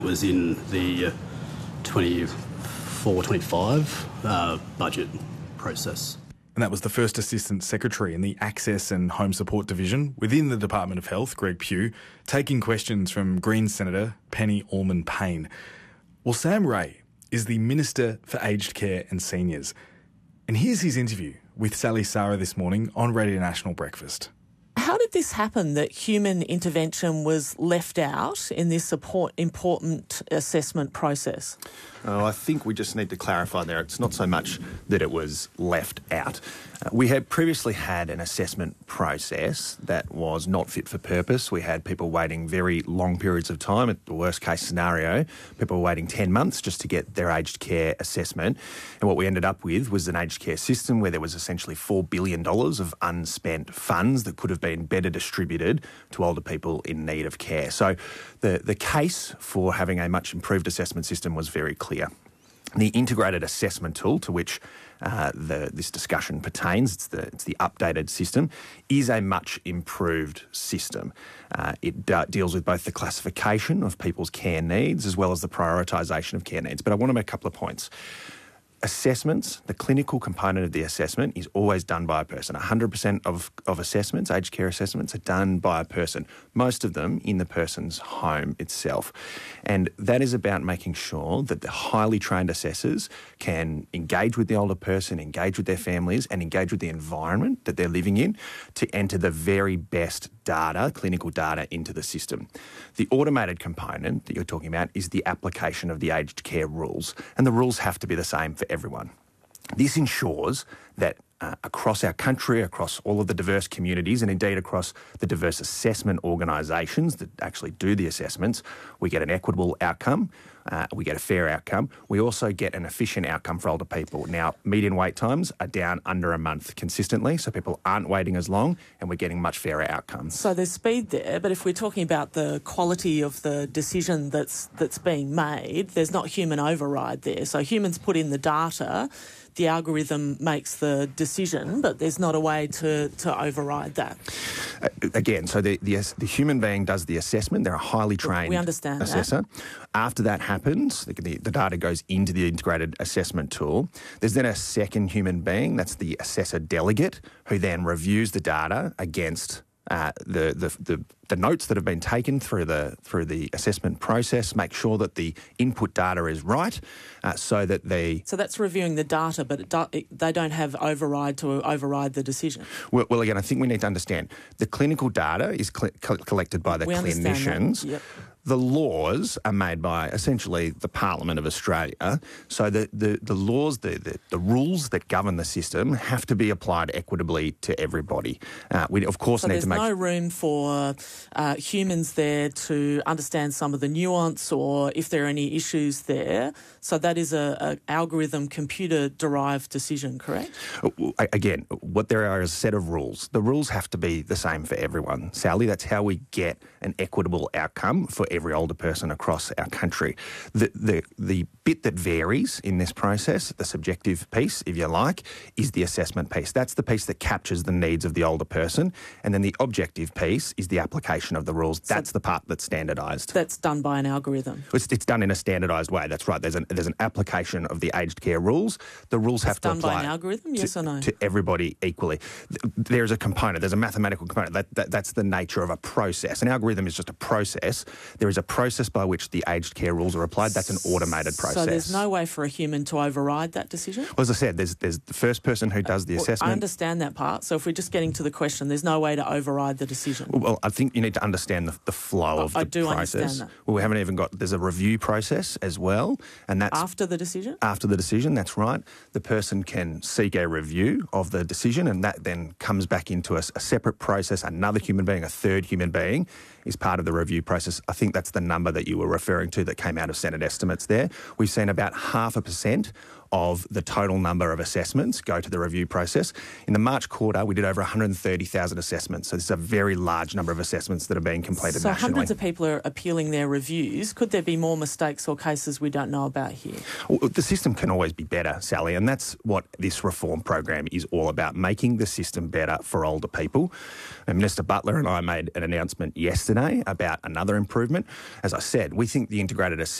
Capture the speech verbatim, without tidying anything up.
was in the twenty-four twenty-five uh, budget process. And that was the first Assistant Secretary in the Access and Home Support Division within the Department of Health, Greg Pugh, taking questions from Greens Senator Penny Allman-Payne. Well, Sam Ray is the Minister for Aged Care and Seniors. And here's his interview with Sally Sara this morning on Radio National Breakfast. How did this happen that human intervention was left out in this support, important assessment process? Oh, I think we just need to clarify there. It's not so much that it was left out. Uh, we had previously had an assessment process that was not fit for purpose. We had people waiting very long periods of time. At the worst case scenario, people were waiting ten months just to get their aged care assessment. And what we ended up with was an aged care system where there was essentially four billion dollars of unspent funds that could have been better distributed to older people in need of care. So the, the case for having a much improved assessment system was very clear. The integrated assessment tool to which uh, the, this discussion pertains, it's the, it's the updated system, is a much improved system. Uh, it d- deals with both the classification of people's care needs as well as the prioritisation of care needs. But I want to make a couple of points. Assessments, the clinical component of the assessment is always done by a person. one hundred percent of, of assessments, aged care assessments, are done by a person, most of them in the person's home itself. And that is about making sure that the highly trained assessors can engage with the older person, engage with their families, and engage with the environment that they're living in to enter the very best data, clinical data, into the system. The automated component that you're talking about is the application of the aged care rules, and the rules have to be the same for everyone. This ensures that uh, across our country, across all of the diverse communities, and indeed across the diverse assessment organisations that actually do the assessments, we get an equitable outcome, uh, we get a fair outcome. We also get an efficient outcome for older people. Now, median wait times are down under a month consistently, so people aren't waiting as long, and we're getting much fairer outcomes. So there's speed there, but if we're talking about the quality of the decision that's that's being made, there's not human override there. So humans put in the data, the algorithm makes the decision, but there's not a way to, to override that. Uh, again, so the, the the human being does the assessment. They're a highly trained we understand assessor. That. After that happens, the, the, the data goes into the integrated assessment tool. There's then a second human being, that's the assessor delegate, who then reviews the data against Uh, the, the the the notes that have been taken through the through the assessment process, make sure that the input data is right, uh, so that the so that's reviewing the data, but it do, it, they don't have override to override the decision. Well, well, again, I think we need to understand the clinical data is cl- collected by the we clinicians. Yep. The laws are made by essentially the Parliament of Australia. So the, the, the laws, the, the, the rules that govern the system have to be applied equitably to everybody. Uh, we, of course, so need to make... there's no room for uh, humans there to understand some of the nuance or if there are any issues there. So that is a, a algorithm, computer-derived decision, correct? Again, what there are is a set of rules. The rules have to be the same for everyone, Sally. That's how we get an equitable outcome for every older person across our country. The, the the bit that varies in this process, the subjective piece, if you like, is the assessment piece. That's the piece that captures the needs of the older person. And then the objective piece is the application of the rules. That's so the part that's standardised. That's done by an algorithm. It's, it's done in a standardised way. That's right. There's an, there's an application of the aged care rules. The rules it's have to apply apply by an algorithm, yes to, or no? to everybody equally. There's a component. There's a mathematical component. That, that, that's the nature of a process. An algorithm is just a process. There is a process by which the aged care rules are applied. That's an automated process. So there's no way for a human to override that decision? Well, as I said, there's there's the first person who does the well, assessment. I understand that part. So if we're just getting to the question, there's no way to override the decision. Well, I think you need to understand the, the flow I, of the I do process. Understand that. Well, we haven't even got, there's a review process as well. And that's after the decision? After the decision, that's right. The person can seek a review of the decision, and that then comes back into a, a separate process. Another human being, a third human being, is part of the review process. I think that's the number that you were referring to that came out of Senate estimates there. We've seen about half a percent of the total number of assessments go to the review process. In the March quarter, we did over one hundred thirty thousand assessments. So this is a very large number of assessments that are being completed so nationally. hundreds of people are appealing their reviews. Could there be more mistakes or cases we don't know about here? Well, the system can always be better, Sally, and that's what this reform program is all about, making the system better for older people. And Minister Butler and I made an announcement yesterday about another improvement. As I said, we think the integrated assessment